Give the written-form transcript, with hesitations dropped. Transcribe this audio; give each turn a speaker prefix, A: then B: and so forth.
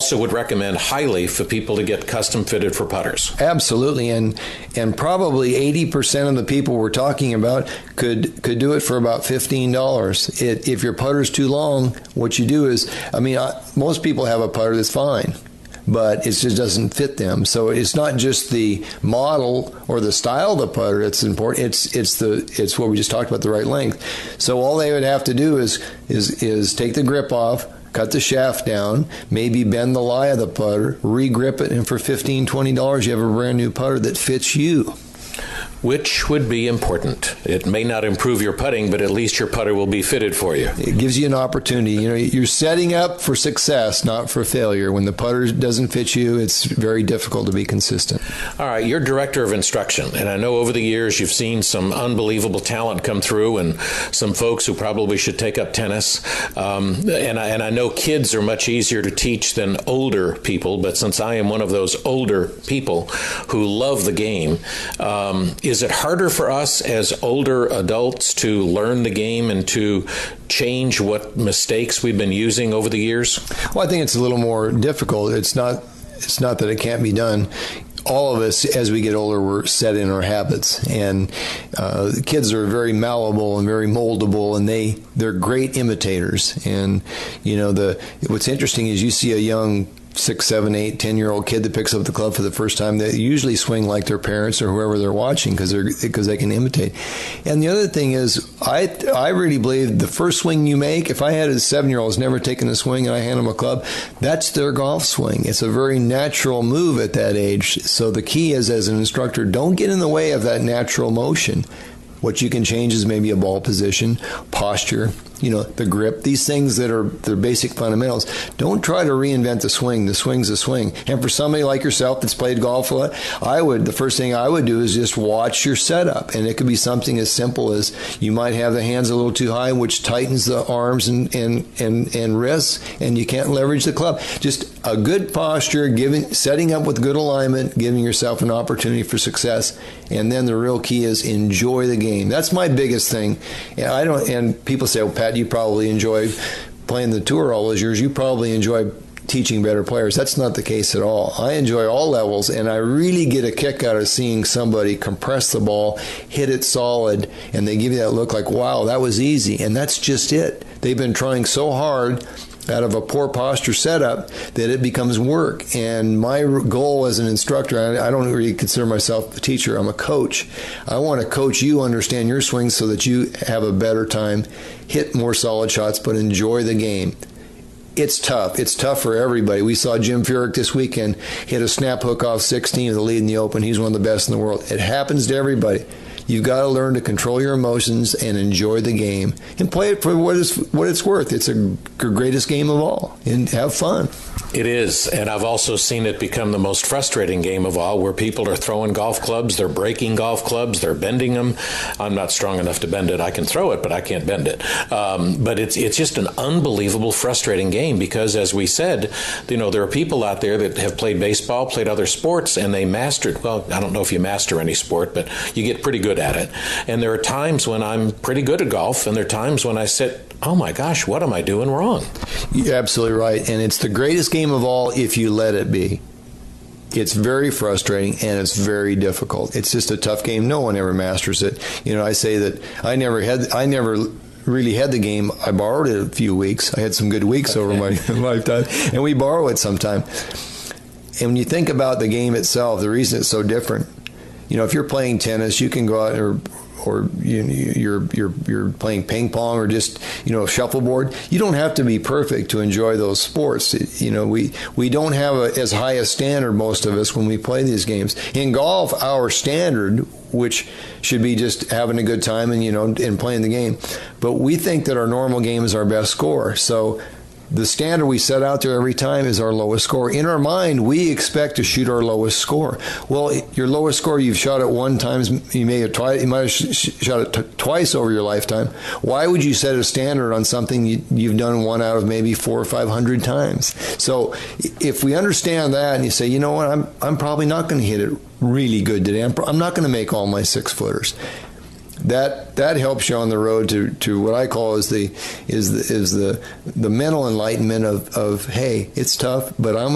A: also would recommend highly for people to get custom fitted for putters.
B: Absolutely, and probably 80% of the people we're talking about could do it for about $15. If your putter's too long, what you do is, most people have a putter that's fine, but it just doesn't fit them. So it's not just the model or the style of the putter that's important. It's what we just talked about, the right length. So all they would have to do is take the grip off, cut the shaft down, maybe bend the lie of the putter, re-grip it, and for $15, $20, you have a brand new putter that fits you.
A: Which would be important. It may not improve your putting, but at least your putter will be fitted for you.
B: It gives you an opportunity. You're setting up for success, not for failure. When the putter doesn't fit you, it's very difficult to be consistent.
A: All right, you're director of instruction, and I know over the years you've seen some unbelievable talent come through and some folks who probably should take up tennis. And I know kids are much easier to teach than older people, but since I am one of those older people who love the game, is it harder for us as older adults to learn the game and to change what mistakes we've been using over the years?
B: Well, I think it's a little more difficult. It's not that it can't be done. All of us, as we get older, we're set in our habits, and kids are very malleable and very moldable, and they're great imitators. And what's interesting is you see a young 6, 7, 8, 10-year-old kid that picks up the club for the first time, they usually swing like their parents or whoever they're watching because they can imitate. And the other thing is, I really believe the first swing you make, if I had a 7-year-old who's never taken a swing and I hand them a club, that's their golf swing. It's a very natural move at that age. So the key is, as an instructor, don't get in the way of that natural motion. What you can change is maybe a ball position, posture, the grip, these things that are their basic fundamentals. Don't try to reinvent the swing. The swing's a swing. And for somebody like yourself that's played golf a lot, the first thing I would do is just watch your setup. And it could be something as simple as you might have the hands a little too high, which tightens the arms and wrists, and you can't leverage the club. Just a good posture, setting up with good alignment, giving yourself an opportunity for success. And then the real key is enjoy the game. That's my biggest thing. And people say, "Oh, Pat, you probably enjoy playing the tour all those years. You probably enjoy teaching better players." That's not the case at all. I enjoy all levels, and I really get a kick out of seeing somebody compress the ball, hit it solid, and they give you that look like, wow, that was easy. And that's just it. They've been trying so hard out of a poor posture setup that it becomes work. And my goal as an instructor, I don't really consider myself a teacher, I'm a coach. I want to coach you, understand your swing so that you have a better time, hit more solid shots, but enjoy the game. It's tough. It's tough for everybody. We saw Jim Furyk this weekend hit a snap hook off 16 with a lead in the Open. He's one of the best in the world. It happens to everybody. You've got to learn to control your emotions and enjoy the game and play it for what it's worth. It's the greatest game of all, and have fun.
A: It is, and I've also seen it become the most frustrating game of all, where people are throwing golf clubs, they're breaking golf clubs, they're bending them. I'm not strong enough to bend it. I can throw it, but I can't bend it. But it's just an unbelievable, frustrating game because, as we said, there are people out there that have played baseball, played other sports, and they mastered. Well, I don't know if you master any sport, but you get pretty good at it. And there are times when I'm pretty good at golf, and there are times when I sit, oh my gosh, what am I doing wrong?
B: You're absolutely right. And it's the greatest game of all if you let it be. It's very frustrating and it's very difficult. It's just a tough game. No one ever masters it. I say that I never really had the game. I borrowed it a few weeks. I had some good weeks over my lifetime, and we borrow it sometime. And when you think about the game itself, the reason it's so different, if you're playing tennis, you can go out or you're playing ping pong or just shuffleboard. You don't have to be perfect to enjoy those sports. We don't have as high a standard, most of us, when we play these games. In golf, our standard, which should be just having a good time and playing the game, but we think that our normal game is our best score. So the standard we set out there every time is our lowest score. In our mind, we expect to shoot our lowest score. Well, your lowest score, you've shot it one time, you might have shot it twice over your lifetime. Why would you set a standard on something you've done one out of maybe 400 or 500 times? So if we understand that and you say, you know what, I'm probably not going to hit it really good today. I'm not going to make all my 6-footers. That helps you on the road to what I call is the mental enlightenment of hey, it's tough, but I'm